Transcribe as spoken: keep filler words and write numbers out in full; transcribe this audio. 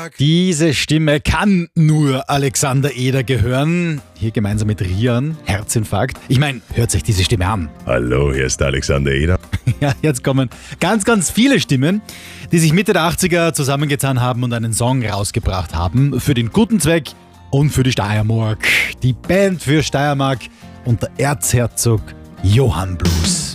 Diese Stimme kann nur Alexander Eder gehören. Hier gemeinsam mit Rian, Herzinfarkt. Ich meine, hört sich diese Stimme an. Hallo, hier ist der Alexander Eder. Ja, jetzt kommen ganz, ganz viele Stimmen, die sich Mitte der achtziger zusammengetan haben und einen Song rausgebracht haben. Für den guten Zweck und für die Steiermark. Die Band für Steiermark und der Erzherzog Johann Blues.